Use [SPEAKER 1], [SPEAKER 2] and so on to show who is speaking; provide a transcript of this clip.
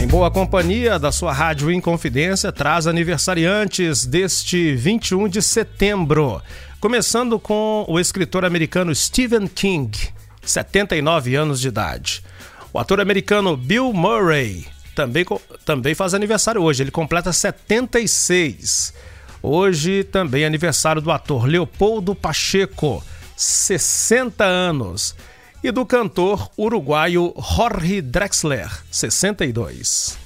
[SPEAKER 1] Em boa companhia da sua Rádio Inconfidência, traz aniversariantes deste 21 de setembro. Começando com o escritor americano Stephen King, 79 anos de idade. O ator americano Bill Murray também faz aniversário hoje, ele completa 76. Hoje também é aniversário do ator Leopoldo Pacheco, 60 anos. E do cantor uruguaio Jorge Drexler, 62.